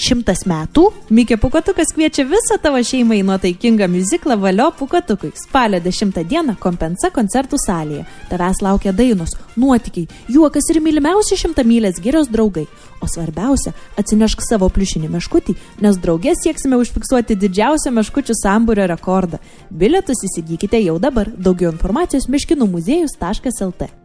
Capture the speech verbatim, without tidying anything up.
šimtas metų? Mikė Pūkuotukas kviečia visą tavo šeimą į nuotaikingą miuziklą Valio Pūkuotukui. Spalio dešimtą dieną Kompensa koncertų salėje. Tavęs laukia dainos, nuotykiai, juokas ir mylimiausi šimtamylės girios draugai. O svarbiausia, atsinešk savo pliušinį meškutį, nes drauge sieksime užfiksuoti didžiausią meškučių sambūrio rekordą. Bilietus įsigykite jau dabar. Daugiau informacijos meškinų muziejus taškas el tė.